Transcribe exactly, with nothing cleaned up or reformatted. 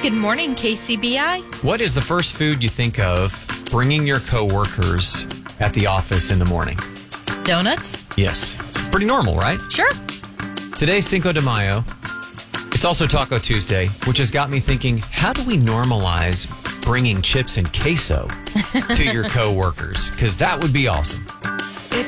Good morning, K C B I. What is the first food you think of bringing your coworkers at the office in the morning? Donuts? Yes. It's pretty normal, right? Sure. Today's Cinco de Mayo. It's also Taco Tuesday, which has got me thinking, how do we normalize bringing chips and queso to your coworkers? Because that would be awesome.